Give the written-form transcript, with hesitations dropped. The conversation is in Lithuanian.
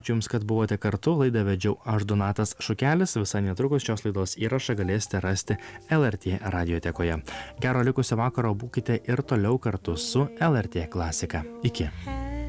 Ačiū Jums, kad buvote kartu, laidą vedžiau aš Donatas Šukelis, visai netrukus šios laidos įrašą galėsite rasti LRT radiotekoje. Gero likusio vakaro, būkite ir toliau kartu su LRT klasika. Iki.